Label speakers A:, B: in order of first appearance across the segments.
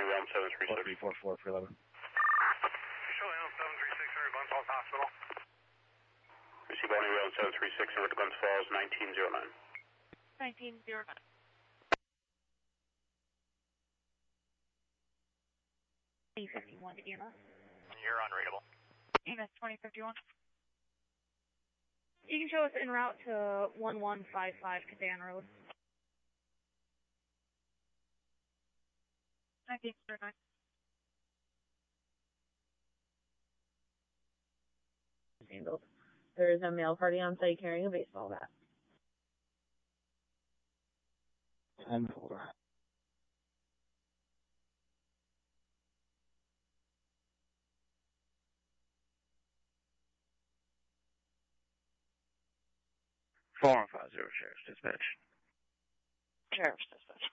A: Bonnie Realm 736.
B: 4344 for 11.
A: Charlie Realm 736, over to Glens Falls Hospital. Receive Bonnie Realm 736, over to Glens Falls 1909.
C: 1909. A51 to EMS.
A: You're unreadable.
C: EMS 2051. You can show us en route to 1155 Cadan Road. 1909.
D: Handled. There is a male party on site carrying a baseball bat.
B: 10-4. Four 50 Sheriff's Dispatch.
D: Sheriff's Dispatch.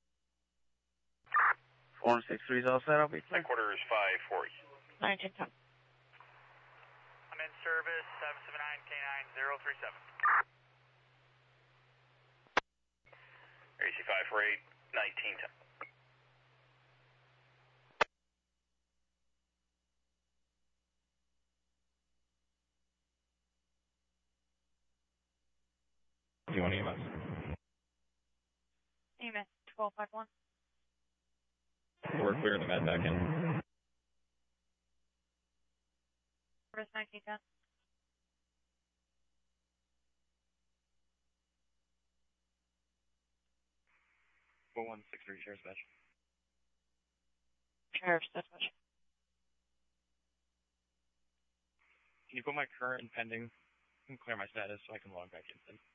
B: 463 is all set. I'll be clear.
A: Headquarters 540.
D: 1910.
A: I'm in service 779K9037. AC 548, 1910.
B: You want EMS?
C: EMS 1251.
B: We're clear to med back in.
C: Service 1910.
B: Four 163 Sheriff's Dispatch.
D: Sheriff's Dispatch.
B: Can you put my current and pending and clear my status so I can log back in?